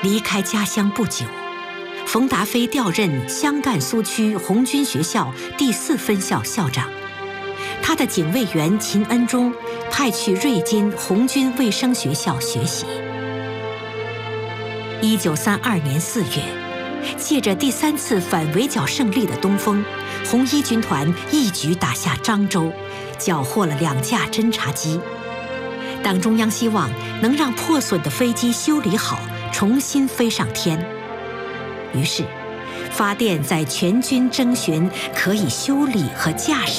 离开家乡不久，冯达飞调任湘赣苏区红军学校第4分校校长。他的警卫员秦恩中派去瑞金红军卫生学校学习。1932年4月，借着第3次反围剿胜利的东风，红一军团一举打下漳州，缴获了2架侦察机。党中央希望能让破损的飞机修理好，重新飞上天。于是，发电在全军征询可以修理和驾驶